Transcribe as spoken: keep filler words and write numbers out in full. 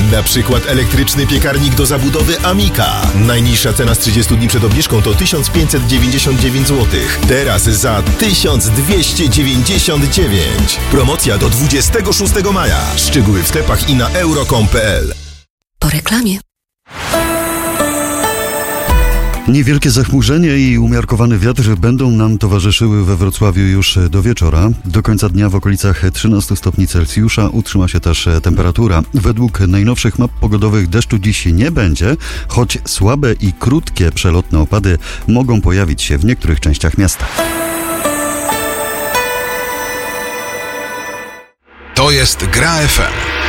Na przykład elektryczny piekarnik do zabudowy Amika. Najniższa cena z trzydziestu dni przed obniżką to tysiąc pięćset dziewięćdziesiąt dziewięć złotych. Teraz za tysiąc dwieście dziewięćdziesiąt dziewięć. Promocja do dwudziestego szóstego maja. Szczegóły w sklepach i na euro kropka com kropka pe el. Po reklamie. Niewielkie zachmurzenie i umiarkowany wiatr będą nam towarzyszyły we Wrocławiu już do wieczora. Do końca dnia w okolicach trzynastu stopni Celsjusza utrzyma się też temperatura. Według najnowszych map pogodowych deszczu dziś nie będzie, choć słabe i krótkie przelotne opady mogą pojawić się w niektórych częściach miasta. To jest Gra F M.